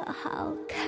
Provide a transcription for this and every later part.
好看。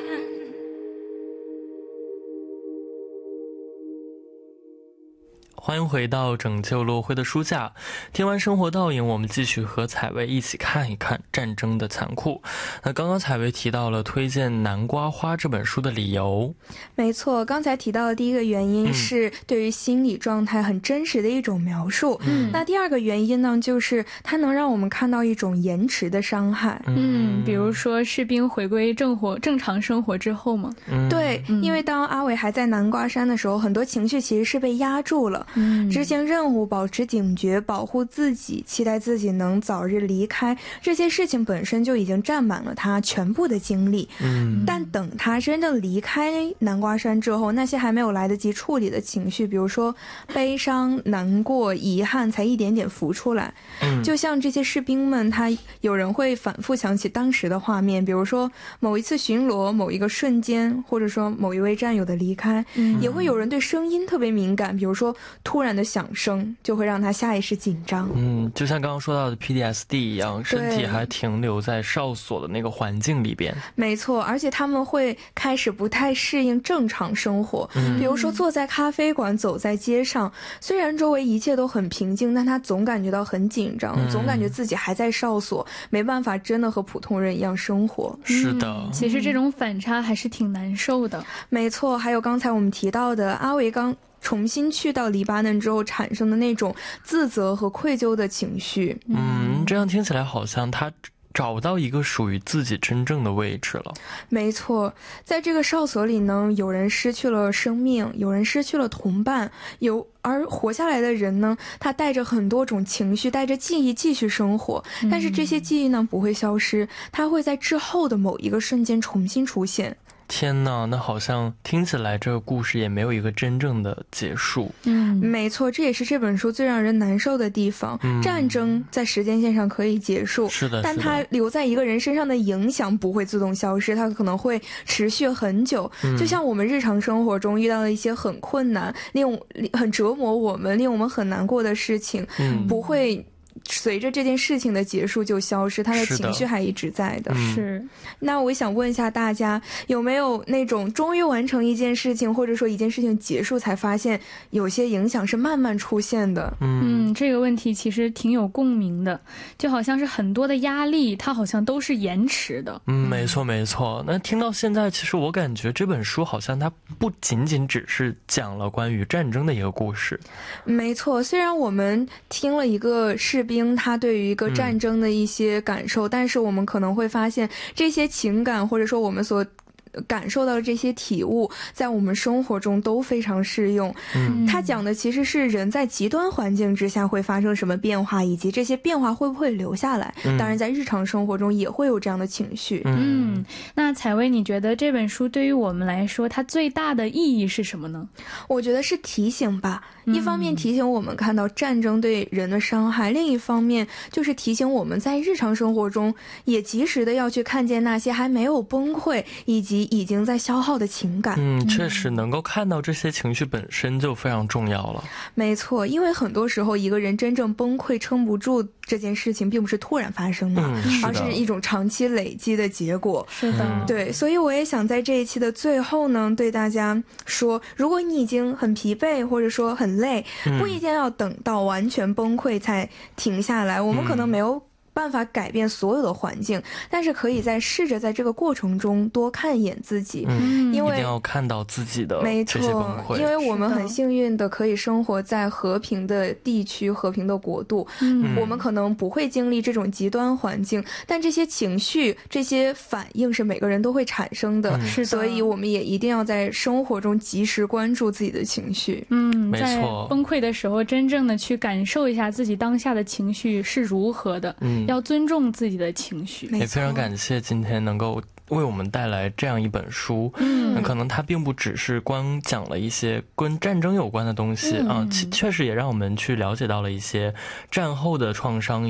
欢迎回到拯救落灰的书架，听完生活倒影，我们继续和采薇一起看一看战争的残酷。那刚刚采薇提到了推荐《南瓜花》这本书的理由。 没错，刚才提到的第一个原因是对于心理状态很真实的一种描述。那第二个原因呢，就是它能让我们看到一种延迟的伤害。 比如说士兵回归正常生活之后嘛。 对，因为当阿伟还在南瓜山的时候，很多情绪其实是被压住了。执行任务，保持警觉，保护自己，期待自己能早日离开，这些事情本身就已经占满了他全部的精力。但等他真正离开南瓜山之后，那些还没有来得及处理的情绪，比如说悲伤、难过、遗憾，才一点点浮出来。就像这些士兵们，有人会反复想起当时的画面，比如说某一次巡逻，某一个瞬间，或者说某一位战友的离开。也会有人对声音特别敏感，比如说突然的响声就会让他下意识紧张。 就像刚刚说到的 PTSD 一样，身体还停留在哨所的那个环境里边。 没错，而且他们会开始不太适应正常生活。比如说坐在咖啡馆，走在街上，虽然周围一切都很平静，但他总感觉到很紧张，总感觉自己还在哨所，没办法真的和普通人一样生活。 是的， 其实这种反差还是挺难受的。 没错，还有刚才我们提到的阿维刚重新去到黎巴嫩之后产生的那种自责和愧疚的情绪。 这样听起来好像他找到一个属于自己真正的位置了。 没错，在这个哨所里呢，有人失去了生命，有人失去了同伴，而活下来的人呢，他带着很多种情绪，带着记忆继续生活。但是这些记忆呢不会消失，它会在之后的某一个瞬间重新出现。 天哪，那好像听起来这个故事也没有一个真正的结束。 没错，这也是这本书最让人难受的地方。战争在时间线上可以结束， 是的， 但它留在一个人身上的影响不会自动消失，它可能会持续很久。就像我们日常生活中遇到了一些很困难、很折磨我们、令我们很难过的事情，不会随着这件事情的结束就消失，他的情绪还一直在的。 是。 那我想问一下大家，有没有那种终于完成一件事情，或者说一件事情结束才发现有些影响是慢慢出现的？ 这个问题其实挺有共鸣的，就好像是很多的压力它好像都是延迟的。 没错没错。那听到现在，其实我感觉这本书好像它不仅仅只是讲了关于战争的一个故事。 没错，虽然我们听了一个士兵他对于一个战争的一些感受，但是我们可能会发现这些情感，或者说我们所感受到的这些体悟，在我们生活中都非常适用。他讲的其实是人在极端环境之下会发生什么变化，以及这些变化会不会留下来。当然在日常生活中也会有这样的情绪。 那采薇，你觉得这本书对于我们来说它最大的意义是什么呢？ 我觉得是提醒吧，一方面提醒我们看到战争对人的伤害，另一方面就是提醒我们在日常生活中也及时的要去看见那些还没有崩溃以及已经在消耗的情感。 确实能够看到这些情绪本身就非常重要了。 没错，因为很多时候一个人真正崩溃撑不住这件事情并不是突然发生的，而是一种长期累积的结果。 是的， 对，所以我也想在这一期的最后呢，对大家说，如果你已经很疲惫或者说很累，不一定要等到完全崩溃才停下来。我们可能没有办法改变所有的环境，但是可以试着在这个过程中多看一眼自己。因为一定要看到自己的这些崩溃。 因为我们很幸运的可以生活在和平的地区、和平的国度。我们可能不会经历这种极端环境，但这些情绪、这些反应是每个人都会产生的。所以我们也一定要在生活中及时关注自己的情绪。 没错， 在崩溃的时候真正的去感受一下自己当下的情绪是如何的。要尊重自己的情绪。 也非常感谢今天能够为我们带来这样一本书。可能它并不只是光讲了一些跟战争有关的东西确实也让我们去了解到了一些战后的创伤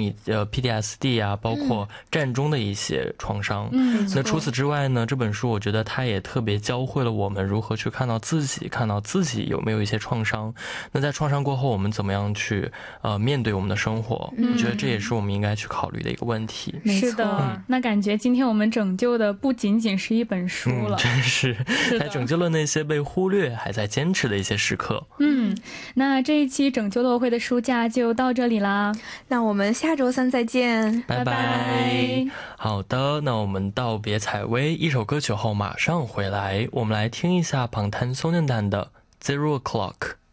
PTSD 啊，包括战中的一些创伤。那除此之外呢，这本书我觉得它也特别教会了我们如何去看到自己有没有一些创伤。那在创伤过后我们怎么样去面对我们的生活。我觉得这也是我们应该去考虑的一个问题。 是的，那感觉今天我们拯救的不仅仅是一本书了， 真是它拯救了那些被忽略还在坚持的一些时刻。 那这一期拯救了我会的书架就到这里啦， 那我们下周3再见， 拜拜。好的，那我们道别采薇，一首歌曲后马上回来，我们来听一下방탄소년단的 Zero Clock。